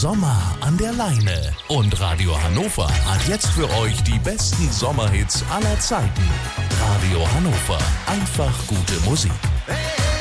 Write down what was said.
Sommer an der Leine. Und Radio Hannover hat jetzt für euch die besten Sommerhits aller Zeiten. Radio Hannover. Einfach gute Musik. Hey!